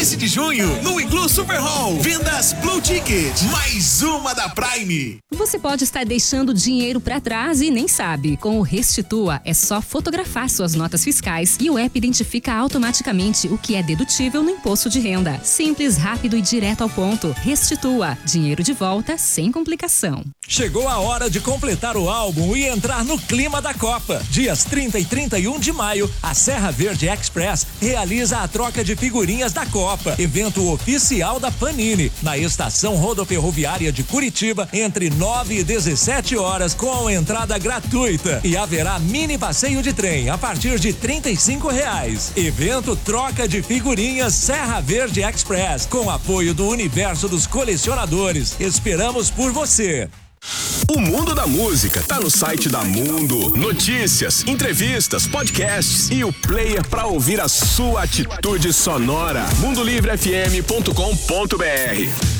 15 de junho, no Iglu Super Hall. Vendas Blue Ticket, mais uma da Prime. Você pode estar deixando dinheiro pra trás e nem sabe. Com o Restitua, é só fotografar suas notas fiscais e o app identifica automaticamente o que é dedutível no imposto de renda. Simples, rápido e direto ao ponto. Restitua, dinheiro de volta sem complicação. Chegou a hora de completar o álbum e entrar no clima da Copa. Dias 30 e 31 de maio, a Serra Verde Express realiza a troca de figurinhas da Copa, evento oficial da Panini, na estação rodoferroviária de Curitiba, entre 9 e 17 horas, com entrada gratuita. E haverá mini passeio de trem a partir de R$35. Evento Troca de Figurinhas Serra Verde Express, com apoio do Universo dos Colecionadores. Esperamos por você. O mundo da música tá no site da Mundo. Notícias, entrevistas, podcasts e o player para ouvir a sua atitude sonora. mundolivrefm.com.br